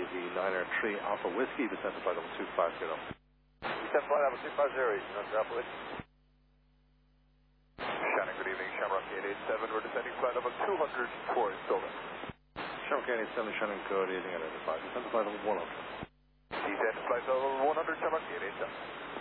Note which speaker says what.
Speaker 1: the Niner 3 Alpha Whiskey, descent to flight level 250.
Speaker 2: Descent flight level 250, Niner Alpha Whiskey. Shannon, good evening, Shamrock 887, we're descending flight level 200 towards Dover.
Speaker 1: Shamrock 887, Shannon, code evening, identified. Descent to flight level 100.
Speaker 2: Descent flight level 100, Shamrock 887.